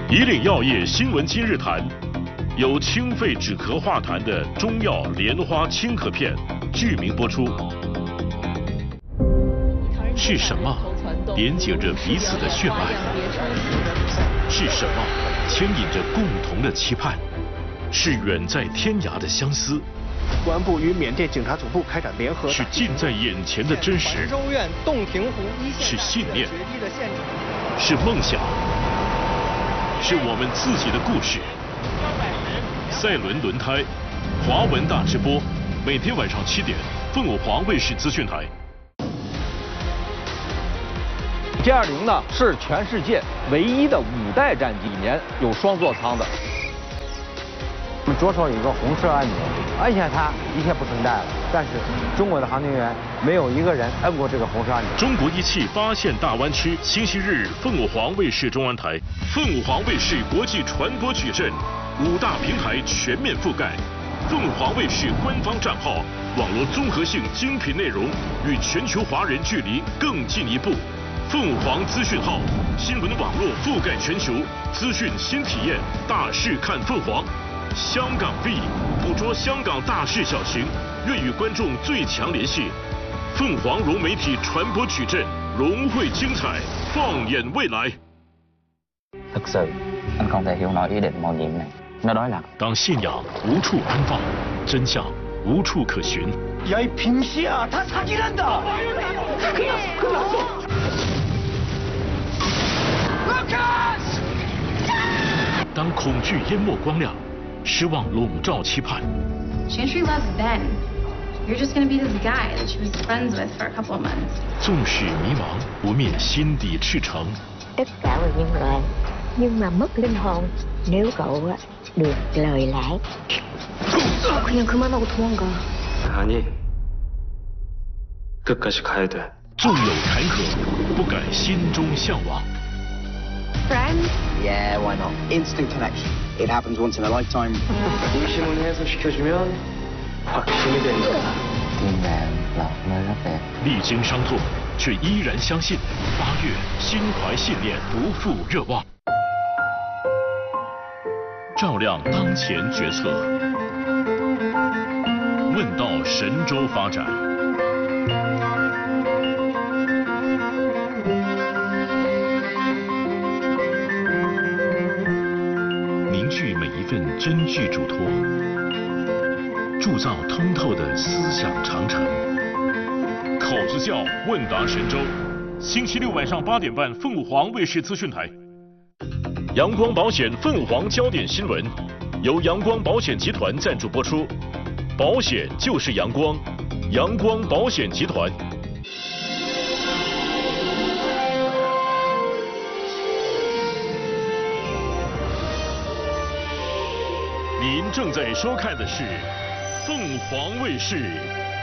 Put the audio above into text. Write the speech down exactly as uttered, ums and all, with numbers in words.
以岭药业新闻今日谈，由清肺止咳化痰的中药莲花清咳片剧名播出。是什么连接着彼此的血脉？是什么牵引着共同的期盼？是远在天涯的相思。 公安部与缅甸警察总部开展联合。 是近在眼前的真实。 州院洞庭湖一线。 是信念。是梦想。是我们自己的故事。赛轮轮胎，华文大直播，每天晚上七点，凤凰华卫视资讯台。 歼二零呢是全世界唯一的五代战机里面有双座舱的。 我们左手有一个红色按钮，按下它一切不存在了。但是中国的航天员没有一个人摁过这个红色按钮。 中国仪器发现大湾区，星期日凤凰华卫视中央台、凤凰华卫视国际传播矩阵五大平台全面覆盖。凤凰华卫视官方账号，网络综合性精品内容与全球华人距离更进一步。凤凰资讯号，新闻网络覆盖全球，资讯新体验，大事看凤凰。香港 V 捕捉香港大事小情，愿与观众最强联系。凤凰融媒体传播矩阵，融汇精彩，放眼未来。 thực sự anh không thể hiểu nổi ý định mạo nhiệm này. Nó nói là 当信仰无处安放，真相无处可寻。 呀，平息啊，他杀敌人的。 当恐惧淹没光亮，失望笼罩期盼。 Chantry loves Ben. You're just gonna be this guy that she was friends with for a couple of months. 纵使迷茫，不灭心底赤诚。 Tất cả là nhân loại, nhưng mà mất linh hồn nếu cậu được lời lẽ. 그냥 그만하고 도망가. 아니, 끝까지 가야 돼. 纵有坎坷，不改心中向往。 Friends? Yeah, why not? Instant connection. It happens once in a lifetime. 의심을 해소시켜주면 확신이 되는 거다. tim mẹ là nơi rất đẹp. 历经伤痛，却依然相信。八月，心怀信念，不负热望，照亮当前决策。问道神州发展。凝聚每一份真挚嘱托，铸造通透的思想长城。口子窖问答神州，星期六晚上八点半，凤凰卫视资讯台。阳光保险凤凰焦点新闻，由阳光保险集团赞助播出。保险就是阳光，阳光保险集团。您正在收看的是凤凰卫视